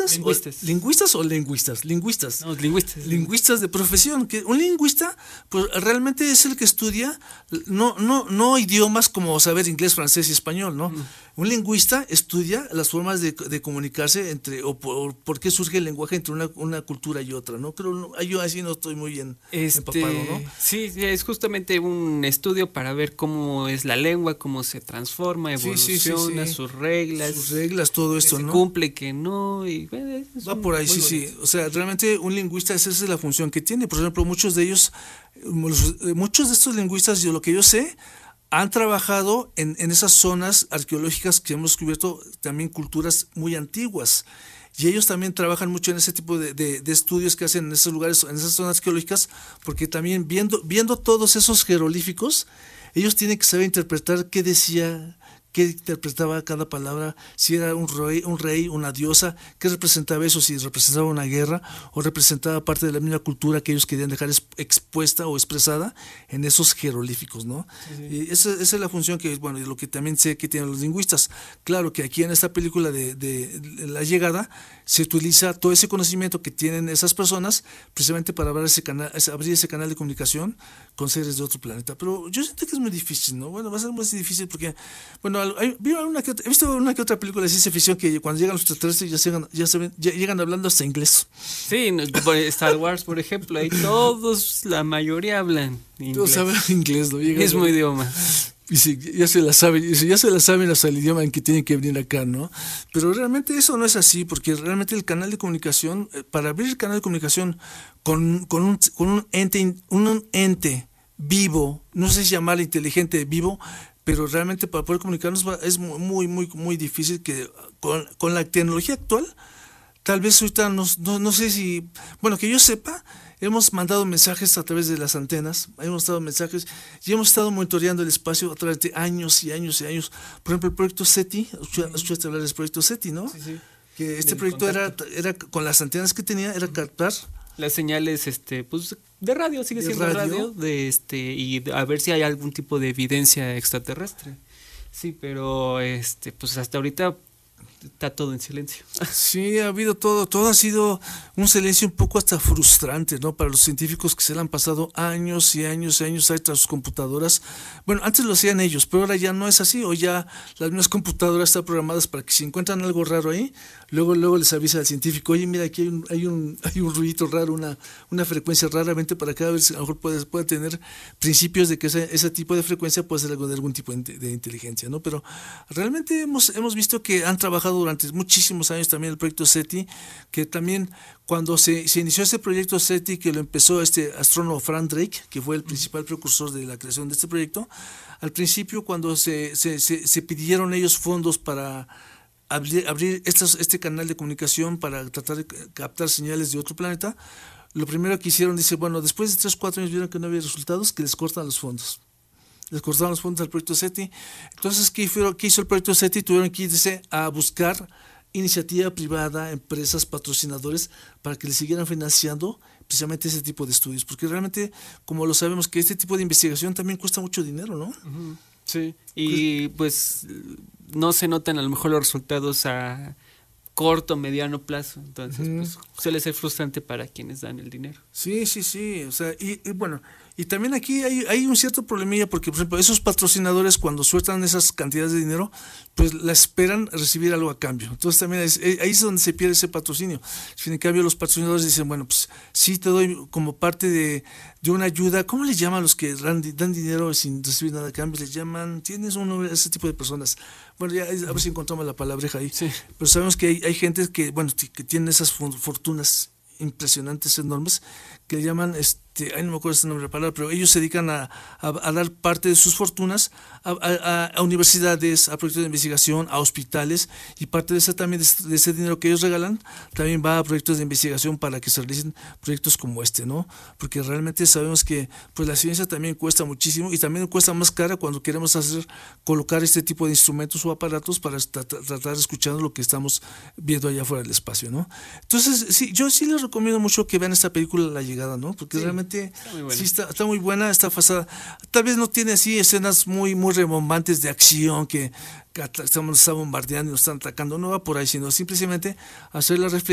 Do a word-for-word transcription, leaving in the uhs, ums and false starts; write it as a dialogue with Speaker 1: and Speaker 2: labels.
Speaker 1: lingüistas,
Speaker 2: Lingüistas.
Speaker 1: O, lingüistas o lingüistas, lingüistas.
Speaker 2: No, lingüistas.
Speaker 1: Lingüistas de profesión. Que un lingüista, pues realmente es el que estudia no, no, no idiomas como saber inglés, francés y español, ¿no? Mm. Un lingüista estudia las formas de, de comunicarse entre, o por, por qué surge el lenguaje entre una, una cultura y otra, ¿no? Creo, no, yo así no estoy muy bien
Speaker 2: este,
Speaker 1: empapado, ¿no?
Speaker 2: Sí, es justamente un estudio para ver cómo es la lengua, cómo se transforma, evoluciona, sí, sí, sí, sí. sus reglas.
Speaker 1: Sus reglas, todo esto,
Speaker 2: que
Speaker 1: ¿no?
Speaker 2: Se cumple, que no, y bueno,
Speaker 1: va por ahí, sí, bonito. Sí. O sea, realmente un lingüista, esa es la función que tiene. Por ejemplo, muchos de ellos, muchos de estos lingüistas, yo lo que yo sé, han trabajado en, en esas zonas arqueológicas que hemos descubierto también culturas muy antiguas. Y ellos también trabajan mucho en ese tipo de, de, de estudios que hacen en esos lugares, en esas zonas arqueológicas, porque también viendo, viendo todos esos jeroglíficos, ellos tienen que saber interpretar qué decía, qué interpretaba cada palabra, si era un rey, un rey, una diosa, qué representaba eso, si representaba una guerra o representaba parte de la misma cultura que ellos querían dejar expuesta o expresada en esos jeroglíficos, ¿no? Sí, sí. Y esa, esa es la función que, bueno, lo que también sé que tienen los lingüistas. Claro que aquí en esta película de, de, de La Llegada se utiliza todo ese conocimiento que tienen esas personas precisamente para abrir ese canal, abrir ese canal de comunicación con seres de otro planeta. Pero yo siento que es muy difícil, ¿no? Bueno, va a ser muy difícil porque, bueno, Hay, una que otra, he visto una que otra película de ciencia ficción que cuando llegan los extraterrestres ya, llegan, ya, se ven, ya llegan hablando hasta inglés.
Speaker 2: Sí, Star Wars, por ejemplo, ahí todos, la mayoría hablan inglés.
Speaker 1: Todos saben inglés, ¿no?
Speaker 2: Llegan, mismo idioma.
Speaker 1: Y si ya se la saben, y si ya se la saben hasta el idioma en que tienen que venir acá, ¿no? Pero realmente eso no es así, porque realmente el canal de comunicación, para abrir el canal de comunicación con, con, un, con un ente, un ente vivo, no sé si llamarlo inteligente vivo, pero realmente para poder comunicarnos es muy, muy, muy difícil que con, con la tecnología actual, tal vez ahorita no, no, no sé si, bueno, que yo sepa, hemos mandado mensajes a través de las antenas, hemos dado mensajes y hemos estado monitoreando el espacio a través de años y años y años. Por ejemplo, el proyecto SETI, escuchaste hablar del proyecto SETI, ¿no? Sí, sí. Que este Del proyecto era, era, con las antenas que tenía, era captar
Speaker 2: las señales, este, pues, de radio, sigue
Speaker 1: de
Speaker 2: siendo
Speaker 1: radio,
Speaker 2: radio de este, y a ver si hay algún tipo de evidencia extraterrestre. Sí, pero este, pues hasta ahorita está todo en silencio.
Speaker 1: Sí, ha habido todo, todo ha sido un silencio un poco hasta frustrante, ¿no? Para los científicos que se le han pasado años y años y años ahí tras sus computadoras. Bueno, antes lo hacían ellos, pero ahora ya no es así, o ya las mismas computadoras están programadas para que si encuentran algo raro ahí, luego luego les avisa al científico, oye, mira, aquí hay un, hay un, hay un ruidito raro, una, una frecuencia rara, vente para acá, a ver si a lo mejor puede, puede tener principios de que ese, ese tipo de frecuencia puede ser algo de algún tipo de, de inteligencia, ¿no? Pero realmente hemos, hemos visto que han trabajado durante muchísimos años también el proyecto SETI, que también cuando se, se inició este proyecto SETI, que lo empezó este astrónomo Frank Drake, que fue el principal precursor de la creación de este proyecto, al principio cuando se, se, se, se pidieron ellos fondos para abrir, abrir estos, este canal de comunicación para tratar de captar señales de otro planeta, lo primero que hicieron, dice, bueno, después de tres o cuatro años vieron que no había resultados, que les cortan los fondos. Les cortaron los fondos al proyecto SETI. Entonces, ¿qué, fue, qué hizo el proyecto SETI? Tuvieron que irse a buscar iniciativa privada, empresas, patrocinadores, para que les siguieran financiando precisamente ese tipo de estudios. Porque realmente, como lo sabemos, que este tipo de investigación también cuesta mucho dinero, ¿no?
Speaker 2: Uh-huh. Sí, y pues no se notan a lo mejor los resultados a corto, mediano plazo. Entonces, uh-huh. pues suele ser frustrante para quienes dan el dinero.
Speaker 1: Sí, sí, sí. O sea, y, y bueno... Y también aquí hay, hay un cierto problemilla porque, por ejemplo, esos patrocinadores cuando sueltan esas cantidades de dinero, pues la esperan recibir algo a cambio. Entonces también es, ahí es donde se pierde ese patrocinio. Si en cambio los patrocinadores dicen, bueno, pues sí te doy como parte de, de una ayuda. ¿Cómo les llaman a los que dan, dan dinero sin recibir nada a cambio? Les llaman, tienes un nombre, ese tipo de personas. Bueno, ya a ver si encontramos la palabreja ahí. Sí. Pero sabemos que hay, hay gente que, bueno, que tienen esas fortunas impresionantes, enormes, que llaman, este, ay, no me acuerdo este nombre de la palabra, pero ellos se dedican a, a, a dar parte de sus fortunas a, a, a universidades, a proyectos de investigación, a hospitales, y parte de ese también de, de ese dinero que ellos regalan también va a proyectos de investigación para que se realicen proyectos como este, ¿no? Porque realmente sabemos que pues la ciencia también cuesta muchísimo y también cuesta más cara cuando queremos hacer colocar este tipo de instrumentos o aparatos para tratar, tratar de escuchar lo que estamos viendo allá afuera del espacio, ¿no? Entonces, sí, yo sí les recomiendo mucho que vean esta película La Llegada, ¿no? Porque sí, realmente está muy buena. Sí está, está muy buena, está pasada. Tal vez no tiene así escenas muy muy rebombantes de acción que, que estamos está bombardeando y nos están atacando, no va por ahí, sino simplemente hacer la reflexión